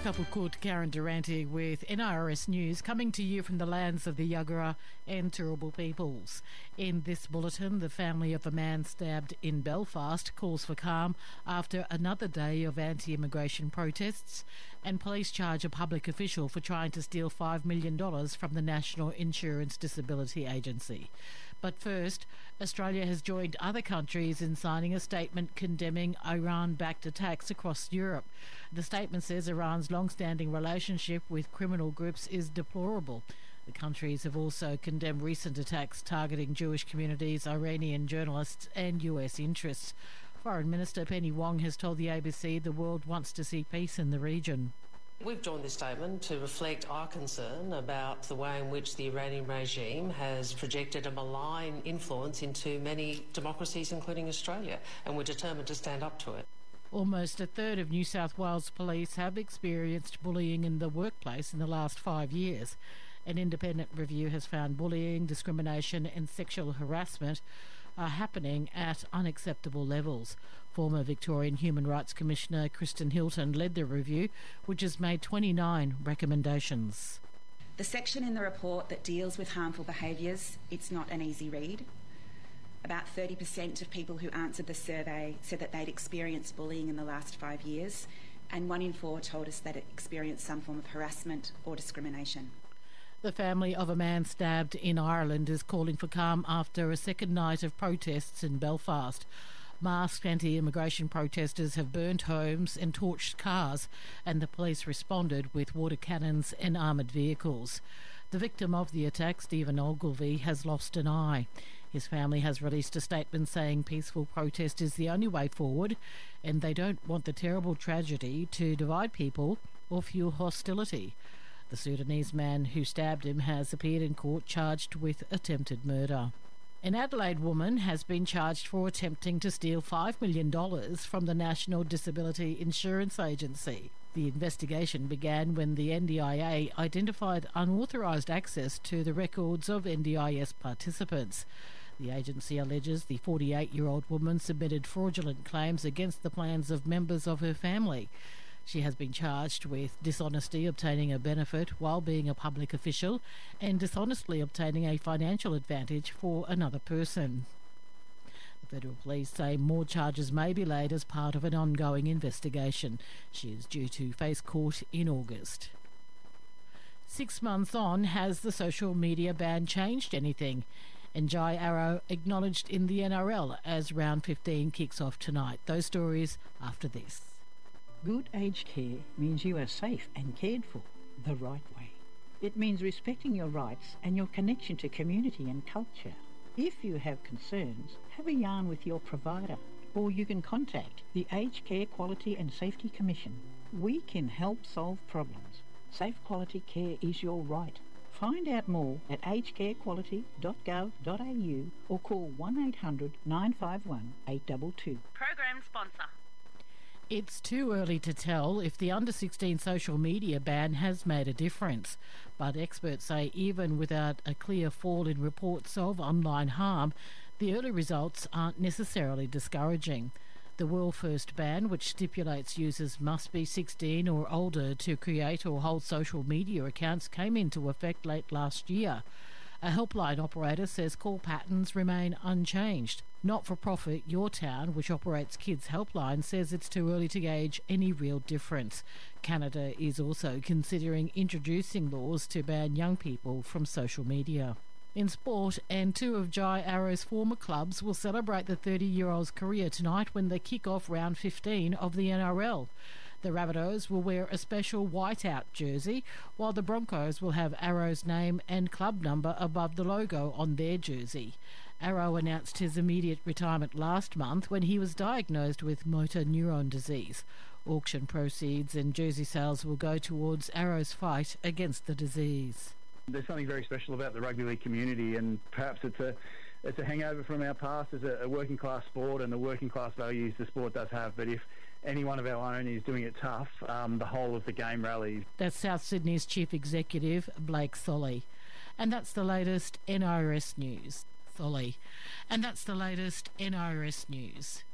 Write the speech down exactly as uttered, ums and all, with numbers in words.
Couple called Karen Durante with N R S News, coming to you from the lands of the Yagara and Turrbal peoples. In this bulletin, the family of a man stabbed in Belfast calls for calm after another day of anti-immigration protests, and police charge a public official for trying to steal five million dollars from the National Insurance Disability Agency. But first, Australia has joined other countries in signing a statement condemning Iran-backed attacks across Europe. The statement says Iran's long-standing relationship with criminal groups is deplorable. The countries have also condemned recent attacks targeting Jewish communities, Iranian journalists and U S interests. Foreign Minister Penny Wong has told the A B C the world wants to see peace in the region. We've joined this statement to reflect our concern about the way in which the Iranian regime has projected a malign influence into many democracies, including Australia, and we're determined to stand up to it. Almost a third of New South Wales police have experienced bullying in the workplace in the last five years. An independent review has found bullying, discrimination and sexual harassment are happening at unacceptable levels. Former Victorian Human Rights Commissioner Kristen Hilton led the review, which has made twenty-nine recommendations. The section in the report that deals with harmful behaviours, it's not an easy read. About thirty percent of people who answered the survey said that they'd experienced bullying in the last five years, and one in four told us that it experienced some form of harassment or discrimination. The family of a man stabbed in Ireland is calling for calm after a second night of protests in Belfast. Masked anti-immigration protesters have burnt homes and torched cars, and the police responded with water cannons and armoured vehicles. The victim of the attack, Stephen Ogilvie, has lost an eye. His family has released a statement saying peaceful protest is the only way forward, and they don't want the terrible tragedy to divide people or fuel hostility. The Sudanese man who stabbed him has appeared in court charged with attempted murder. An Adelaide woman has been charged for attempting to steal five million dollars from the National Disability Insurance Agency. The investigation began when the N D I A identified unauthorised access to the records of N D I S participants. The agency alleges the forty-eight-year-old woman submitted fraudulent claims against the plans of members of her family. She has been charged with dishonesty obtaining a benefit while being a public official and dishonestly obtaining a financial advantage for another person. The federal police say more charges may be laid as part of an ongoing investigation. She is due to face court in August. Six months on, has the social media ban changed anything? And Jai Arrow acknowledged in the N R L as round fifteen kicks off tonight. Those stories after this. Good aged care means you are safe and cared for the right way. It means respecting your rights and your connection to community and culture. If you have concerns, have a yarn with your provider, or you can contact the Aged Care Quality and Safety Commission. We can help solve problems. Safe quality care is your right. Find out more at aged care quality dot gov dot a u or call one eight hundred nine five one eight two two. Program sponsor. It's too early to tell if the under sixteen social media ban has made a difference, but experts say even without a clear fall in reports of online harm, the early results aren't necessarily discouraging. The world-first ban, which stipulates users must be sixteen or older to create or hold social media accounts, came into effect late last year. A helpline operator says call patterns remain unchanged. Not-for-profit Your Town, which operates Kids Helpline, says it's too early to gauge any real difference. Canada is also considering introducing laws to ban young people from social media. In sport, and two of Jai Arrow's former clubs will celebrate the thirty-year-old's career tonight when they kick off round fifteen of the N R L. The Rabbitohs will wear a special whiteout jersey, while the Broncos will have Arrow's name and club number above the logo on their jersey. Arrow announced his immediate retirement last month when he was diagnosed with motor neuron disease. Auction proceeds and jersey sales will go towards Arrow's fight against the disease. There's something very special about the rugby league community, and perhaps it's a it's a hangover from our past as a, a working class sport and the working class values the sport does have. But if any one of our own is doing it tough, um, the whole of the game rallies. That's South Sydney's Chief Executive, Blake Solly. And that's the latest N R S News. Solly. And that's the latest N R S News.